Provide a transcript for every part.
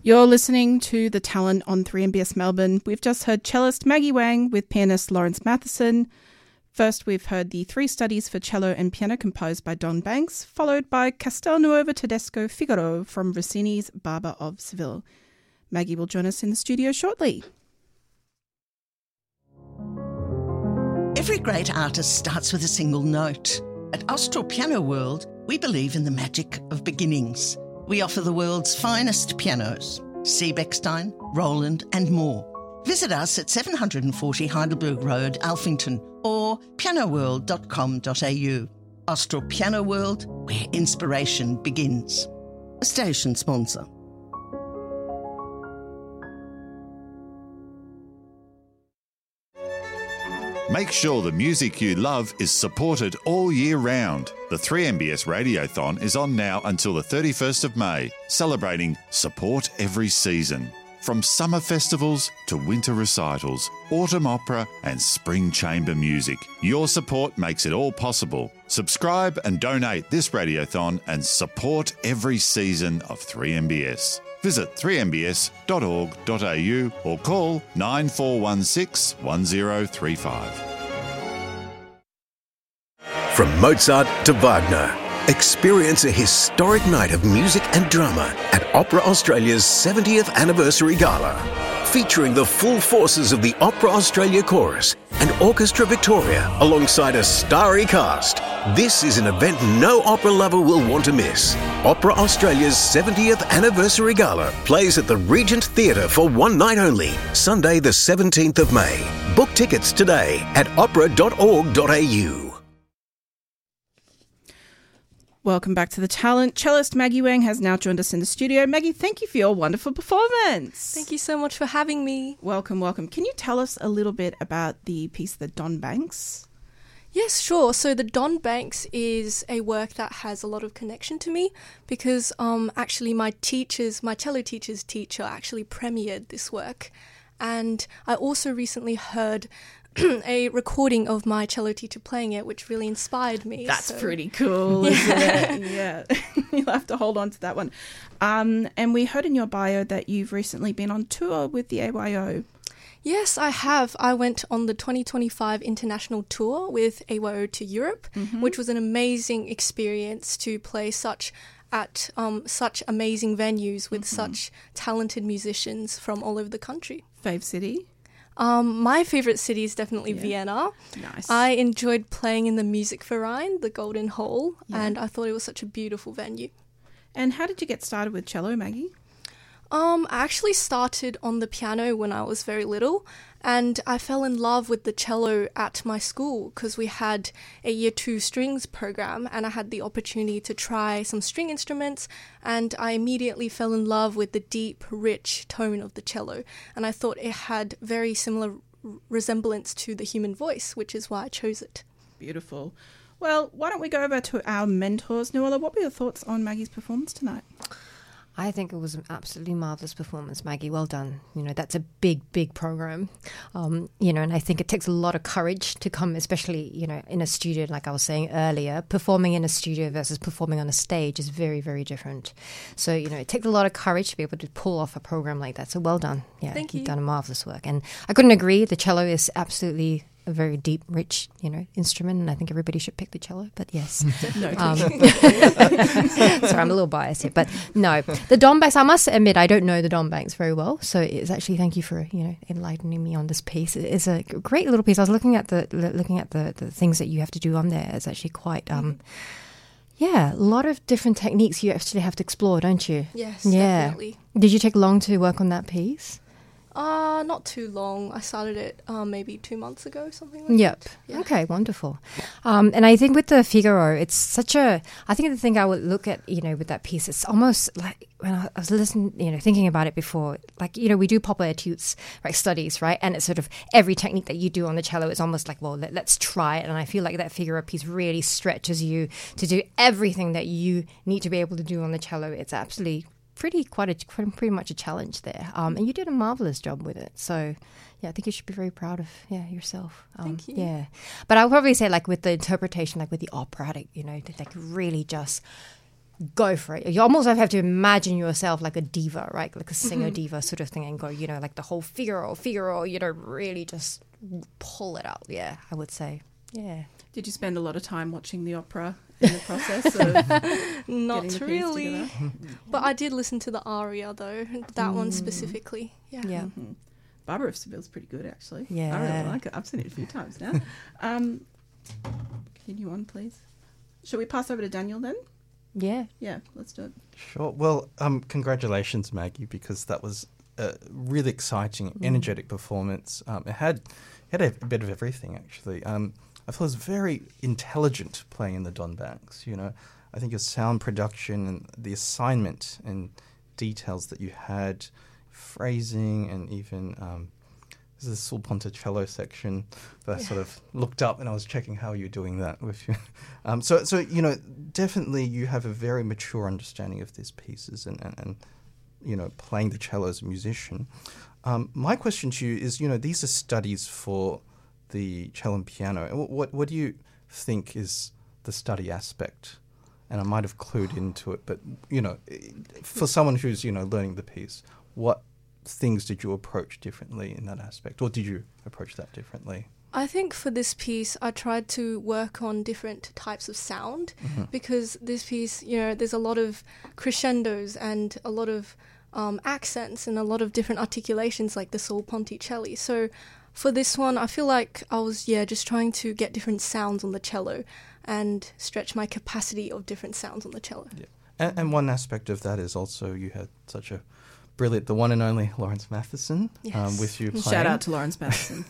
You're listening to The Talent on 3MBS Melbourne. We've just heard cellist Maggie Wang with pianist Lawrence Matheson. First, we've heard the three studies for cello and piano composed by Don Banks, followed by Castelnuovo Tedesco Figaro from Rossini's Barber of Seville. Maggie will join us in the studio shortly. Every great artist starts with a single note. At Austral Piano World, we believe in the magic of beginnings. We offer the world's finest pianos, Seebeckstein, Roland and more. Visit us at 740 Heidelberg Road, Alphington, or pianoworld.com.au. Austral Piano World, where inspiration begins. A station sponsor. Make sure the music you love is supported all year round. The 3MBS Radiothon is on now until the 31st of May, celebrating Support Every Season. From summer festivals to winter recitals, autumn opera and spring chamber music, your support makes it all possible. Subscribe and donate this radiothon and support every season of 3MBS. Visit 3mbs.org.au or call 9416 1035. From Mozart to Wagner, experience a historic night of music and drama at Opera Australia's 70th Anniversary Gala, featuring the full forces of the Opera Australia Chorus and Orchestra Victoria alongside a starry cast. This is an event no opera lover will want to miss. Opera Australia's 70th Anniversary Gala plays at the Regent Theatre for one night only, Sunday the 17th of May. Book tickets today at opera.org.au. Welcome back to The Talent. Cellist Maggie Wang has now joined us in the studio. Maggie, thank you for your wonderful performance. Thank you so much for having me. Welcome, welcome. Can you tell us a little bit about the piece, The Don Banks? Yes, sure. So the Don Banks is a work that has a lot of connection to me because actually my cello teacher's teacher actually premiered this work. And I also recently heard a recording of my cello teacher playing it, which really inspired me. That's pretty cool, isn't it? Yeah. You'll have to hold on to that one. And we heard in your bio that you've recently been on tour with the AYO. Yes, I have. I went on the 2025 international tour with AYO to Europe, which was an amazing experience to play such amazing venues with such talented musicians from all over the country. Fave city? My favourite city is definitely Vienna. Nice. I enjoyed playing in the Musikverein, the Golden Hall, and I thought it was such a beautiful venue. And how did you get started with cello, Maggie? I actually started on the piano when I was very little, and I fell in love with the cello at my school because we had a Year 2 strings program, and I had the opportunity to try some string instruments, and I immediately fell in love with the deep, rich tone of the cello, and I thought it had very similar resemblance to the human voice, which is why I chose it. Beautiful. Well, why don't we go over to our mentors. Nuala, what were your thoughts on Maggie's performance tonight? I think it was an absolutely marvellous performance, Maggie. Well done. You know, that's a big, big program. And I think it takes a lot of courage to come, especially, in a studio, like I was saying earlier. Performing in a studio versus performing on a stage is very, very different. So, it takes a lot of courage to be able to pull off a program like that. So well done. Yeah, Thank you. You've done a marvellous work. And I couldn't agree. The cello is absolutely a very deep, rich, instrument, and I think everybody should pick the cello. But yes, No, sorry, I'm a little biased here, but no, the Don Banks. I must admit, I don't know the Don Banks very well, so it's actually thank you for enlightening me on this piece. It's a great little piece. I was looking at the things that you have to do on there. It's actually quite. A lot of different techniques you actually have to explore, don't you? Yes, definitely. Did you take long to work on that piece? Not too long. I started it maybe 2 months ago, something like that. Yep. Yeah. Okay, wonderful. And I think with the Figaro, it's such a... I think the thing I would look at, with that piece, it's almost like when I was listening, thinking about it before, like, we do popular etudes, right, studies, right? And it's sort of every technique that you do on the cello is almost like, well, let's try it. And I feel like that Figaro piece really stretches you to do everything that you need to be able to do on the cello. It's absolutely... pretty much a challenge there, and you did a marvelous job with it. So, yeah, I think you should be very proud of yourself. Thank you. Yeah, but I'll probably say like with the interpretation, like with the operatic, like really just go for it. You almost have to imagine yourself like a diva, right? Like a singer diva sort of thing, and go, like the whole Figaro, really just pull it out. Yeah, I would say. Yeah. Did you spend a lot of time watching the opera in the process of Not really. But I did listen to the aria, though. That one specifically. Yeah. Yeah. Barbara of Seville's pretty good, actually. Yeah. I really like it. I've seen it a few times now. Continue on, please. Shall we pass over to Daniel then? Yeah. Yeah, let's do it. Sure. Well, congratulations, Maggie, because that was a really exciting, energetic performance. It had a bit of everything, actually. I thought it was very intelligent playing in the Don Banks. I think your sound production and the assignment and details that you had, phrasing, and even there's a sul ponticello section that I sort of looked up and I was checking how you're doing that with you. So definitely you have a very mature understanding of these pieces and playing the cello as a musician. My question to you is, these are studies for the cello and piano. What do you think is the study aspect? And I might have clued into it, but, for someone who's, learning the piece, what things did you approach differently in that aspect? Or did you approach that differently? I think for this piece, I tried to work on different types of sound because this piece, there's a lot of crescendos and a lot of accents and a lot of different articulations like the sul ponticelli. So for this one, I feel like I was, just trying to get different sounds on the cello and stretch my capacity of different sounds on the cello. Yeah. And one aspect of that is also you had such a brilliant, the one and only Lawrence Matheson with you playing. Shout out to Lawrence Matheson.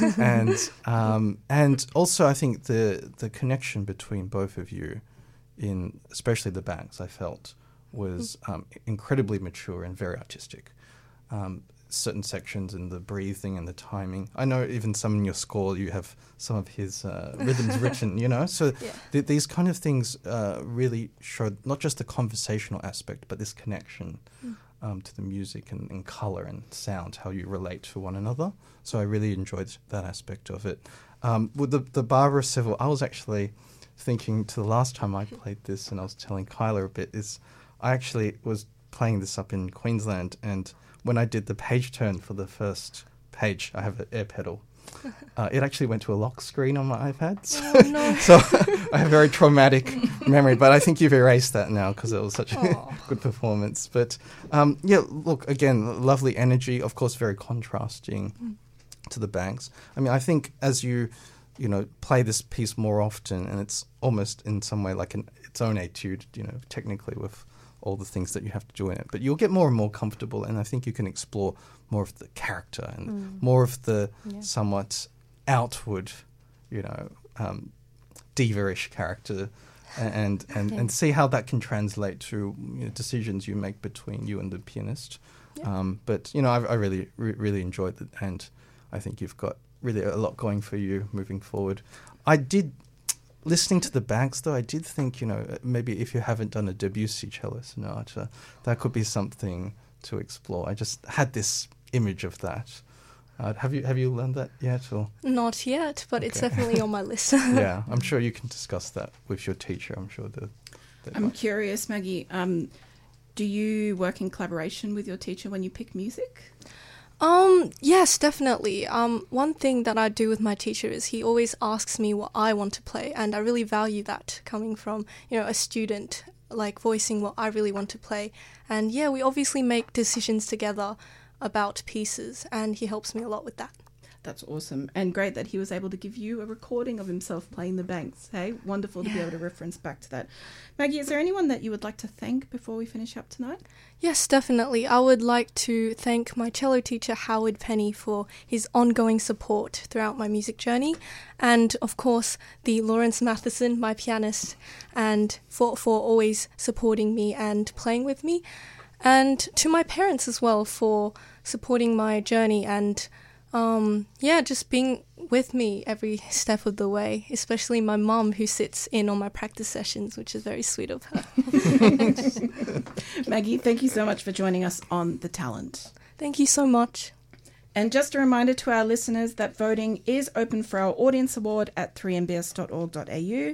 and also I think the connection between both of you, in especially the Banks, I felt was incredibly mature and very artistic. Certain sections and the breathing and the timing. I know even some in your score you have some of his rhythms written, So these kind of things really showed not just the conversational aspect, but this connection to the music and colour and sound, how you relate to one another. So I really enjoyed that aspect of it. With the Barbara of Seville, I was actually thinking to the last time I played this, and I was telling Kyla a bit, is I actually was playing this up in Queensland, and when I did the page turn for the first page, I have an air pedal. It actually went to a lock screen on my iPad. So, so I have a very traumatic memory, but I think you've erased that now because it was such a good performance. But look, again, lovely energy, of course, very contrasting to the Banks. I mean, I think as you play this piece more often, and it's almost in some way like its own etude, technically with all the things that you have to do in it. But you'll get more and more comfortable, and I think you can explore more of the character and more of the somewhat outward, diva-ish character, and see how that can translate to decisions you make between you and the pianist. Yeah. But I really really enjoyed it, and I think you've got really a lot going for you moving forward. Listening to the Banks, though, I did think, maybe if you haven't done a Debussy cello sonata, that could be something to explore. I just had this image of that. Have you learned that yet? Or? Not yet, but it's definitely on my list. Yeah, I'm sure you can discuss that with your teacher. I'm sure I'm curious, Maggie, do you work in collaboration with your teacher when you pick music? Yes, definitely. One thing that I do with my teacher is he always asks me what I want to play, and I really value that coming from, a student, like voicing what I really want to play. And we obviously make decisions together about pieces, and he helps me a lot with that. That's awesome. And great that he was able to give you a recording of himself playing the Banks. Hey, wonderful to be able to reference back to that. Maggie, is there anyone that you would like to thank before we finish up tonight? Yes, definitely. I would like to thank my cello teacher, Howard Penny, for his ongoing support throughout my music journey. And, of course, the Lawrence Matheson, my pianist, and for always supporting me and playing with me. And to my parents as well for supporting my journey and just being with me every step of the way, especially my mum who sits in on my practice sessions, which is very sweet of her. Maggie, thank you so much for joining us on The Talent. Thank you so much. And just a reminder to our listeners that voting is open for our Audience Award at 3mbs.org.au.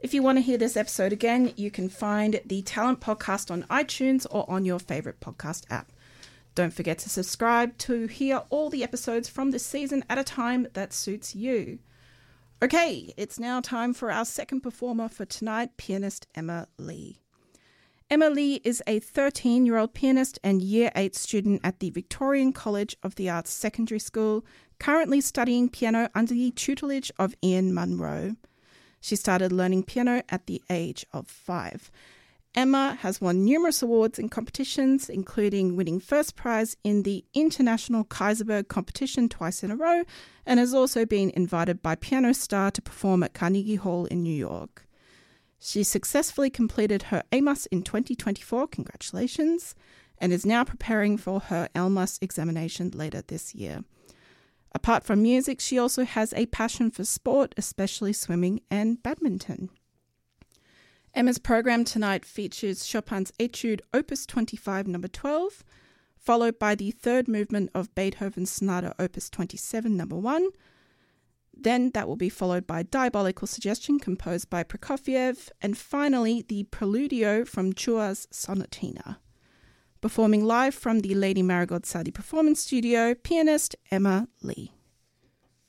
If you want to hear this episode again, you can find the Talent Podcast on iTunes or on your favourite podcast app. Don't forget to subscribe to hear all the episodes from this season at a time that suits you. Okay, it's now time for our second performer for tonight, pianist Emma Lee. Emma Lee is a 13-year-old pianist and Year 8 student at the Victorian College of the Arts Secondary School, currently studying piano under the tutelage of Ian Munro. She started learning piano at the age of 5. Emma has won numerous awards in competitions, including winning first prize in the International Kaiserberg competition twice in a row, and has also been invited by Piano Star to perform at Carnegie Hall in New York. She successfully completed her AMUS in 2024, congratulations, and is now preparing for her ALMUS examination later this year. Apart from music, she also has a passion for sport, especially swimming and badminton. Emma's program tonight features Chopin's Etude Opus 25 No. 12, followed by the third movement of Beethoven's Sonata Opus 27 No. 1. Then that will be followed by Diabolical Suggestion composed by Prokofiev, and finally the Preludio from Chua's Sonatina. Performing live from the Lady Marigold Sadi Performance Studio, pianist Emma Lee.